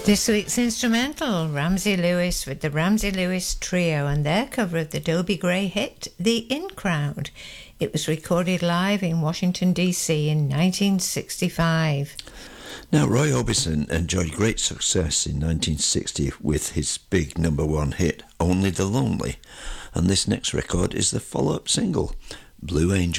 This week's instrumental, Ramsey Lewis with the Ramsey Lewis Trio and their cover of the Dobie Gray hit, The In Crowd. It was recorded live in Washington, D.C. in 1965. Now, Roy Orbison enjoyed great success in 1960 with his big number one hit, Only the Lonely, and this next record is the follow-up single, Blue Angel.